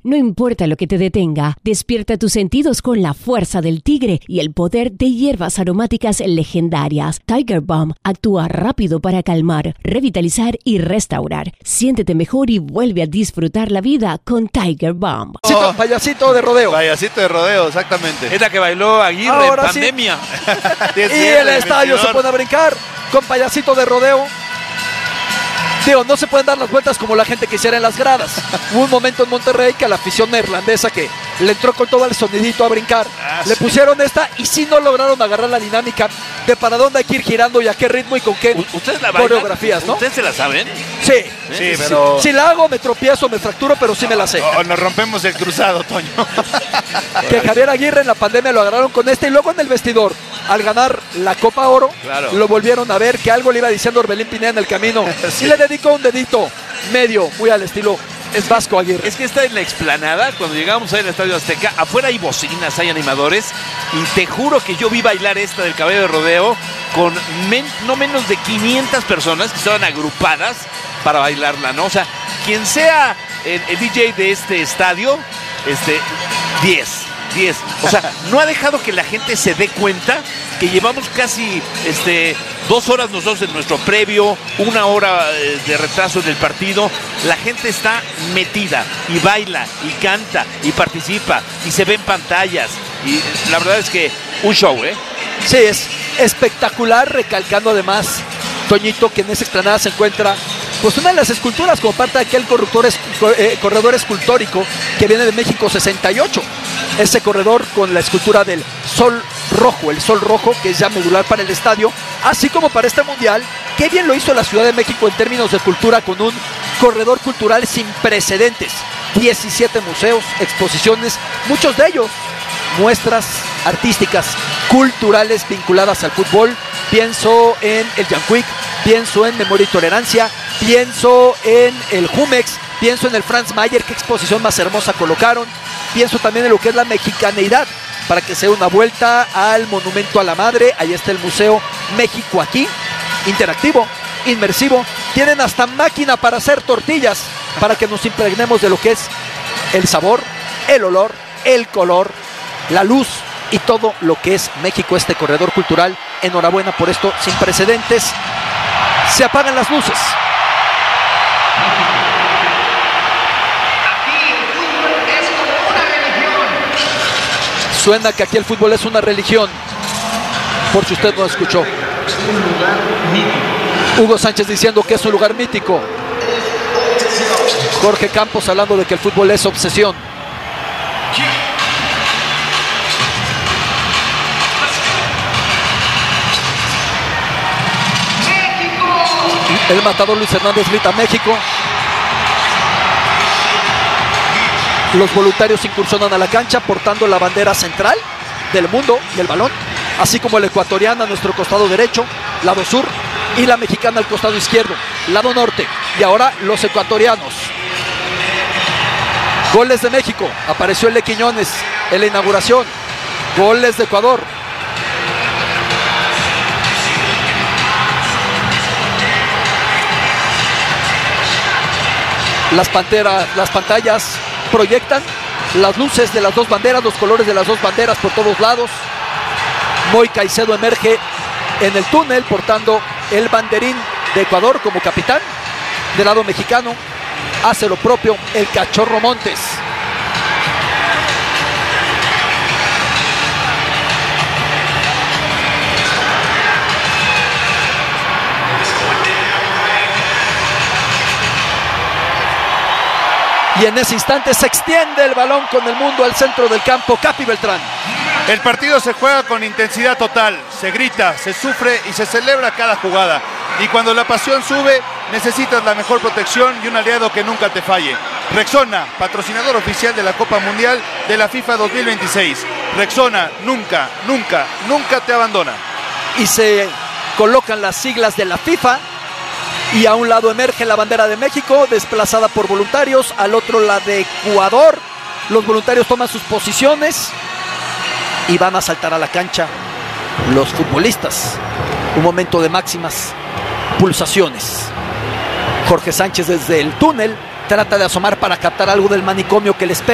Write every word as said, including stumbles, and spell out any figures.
No importa lo que te detenga, despierta tus sentidos con la fuerza del tigre y el poder de hierbas aromáticas legendarias. Tiger Balm actúa rápido para calmar, revitalizar y restaurar. Siéntete mejor y vuelve a disfrutar la vida con Tiger Balm. Oh, payasito de rodeo. Payasito de rodeo, exactamente. Es la que bailó Aguirre Ahora en sí. pandemia. Y el estadio se pone a brincar con payasito de rodeo. Digo, no se pueden dar las vueltas como la gente quisiera en las gradas. Hubo un momento en Monterrey que a la afición neerlandesa que le entró con todo el sonidito a brincar, ah, le sí. pusieron esta y sí no lograron agarrar la dinámica de para dónde hay que ir girando y a qué ritmo y con qué ¿Ustedes la bailan? coreografías, ¿no? ¿Ustedes se la saben? Sí, Sí, pero... Si la hago me tropiezo, me fracturo, pero sí me la sé. O nos rompemos el cruzado, Toño. Que Javier Aguirre en la pandemia lo agarraron con este y luego en el vestidor, al ganar la Copa Oro, Claro. lo volvieron a ver, que algo le iba diciendo Orbelín Pineda en el camino Sí. y le dedicó un dedito medio, muy al estilo es Vasco Aguirre. Es que está en la explanada, cuando llegamos ahí al Estadio Azteca, afuera hay bocinas, hay animadores, y te juro que yo vi bailar esta del caballo de rodeo con men- no menos de quinientas personas que estaban agrupadas para bailarla, ¿no? O sea, quien sea el, el D J de este estadio, este, diez, diez. O sea, no ha dejado que la gente se dé cuenta que llevamos casi este, dos horas nosotros en nuestro previo, una hora eh, de retraso en el partido. La gente está metida y baila y canta y participa y se ve en pantallas. Y la verdad es que un show, ¿eh? Sí, es espectacular, recalcando además, Toñito, que en esa explanada se encuentra pues una de las esculturas como parte de aquel corredor, es- eh, corredor escultórico que viene de México sesenta y ocho. Ese corredor con la escultura del sol rojo, el sol rojo que es ya medular para el estadio, así como para este mundial. Qué bien lo hizo la Ciudad de México en términos de cultura con un corredor cultural sin precedentes. diecisiete museos, exposiciones, muchos de ellos muestras artísticas, culturales vinculadas al fútbol. Pienso en el Yanquic, pienso en Memoria y Tolerancia, pienso en el Jumex, pienso en el Franz Mayer, qué exposición más hermosa colocaron. Pienso también en lo que es la mexicaneidad, para que sea una vuelta al Monumento a la Madre. Ahí está el Museo México Aquí, interactivo, inmersivo. Tienen hasta máquina para hacer tortillas, para que nos impregnemos de lo que es el sabor, el olor, el color, la luz y todo lo que es México, este corredor cultural. Enhorabuena por esto sin precedentes. Se apagan las luces. Suena que aquí el fútbol es una religión, por si usted no lo escuchó. Hugo Sánchez diciendo que es un lugar mítico. Jorge Campos hablando de que el fútbol es obsesión. El matador Luis Hernández grita México. Los voluntarios incursionan a la cancha portando la bandera central del mundo y el balón, así como la ecuatoriana a nuestro costado derecho, lado sur, y la mexicana al costado izquierdo, lado norte. Y ahora los ecuatorianos. Goles de México. Apareció el de Quiñones en la inauguración. Goles de Ecuador. Las, panteras, las pantallas proyectan las luces de las dos banderas, los colores de las dos banderas por todos lados. Moy Caicedo emerge en el túnel portando el banderín de Ecuador como capitán. Del lado mexicano hace lo propio el Cachorro Montes. Y en ese instante se extiende el balón con el mundo al centro del campo. Capi Beltrán. El partido se juega con intensidad total, se grita, se sufre y se celebra cada jugada. Y cuando la pasión sube, necesitas la mejor protección y un aliado que nunca te falle. Rexona, patrocinador oficial de la Copa Mundial de la FIFA dos mil veintiséis. Rexona nunca, nunca, nunca te abandona. Y se colocan las siglas de la FIFA. Y a un lado emerge la bandera de México, desplazada por voluntarios. Al otro la de Ecuador. Los voluntarios toman sus posiciones y van a saltar a la cancha los futbolistas. Un momento de máximas pulsaciones. Jorge Sánchez desde el túnel trata de asomar para captar algo del manicomio que le espera.